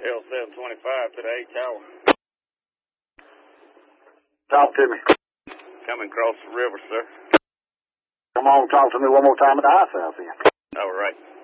L725 to the H hour. Talk to me. Coming across the river, sir. Come on, talk to me one more time at the house then. All right.